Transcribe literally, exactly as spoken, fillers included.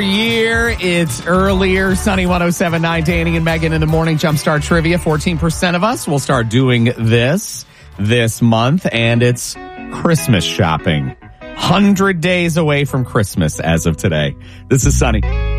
Year, it's earlier. Sunny one oh seven point nine, Danny and Megan in the morning. Jumpstart trivia. fourteen percent of us will start doing this this month, and it's Christmas shopping. one hundred days away from Christmas as of today. This is Sunny.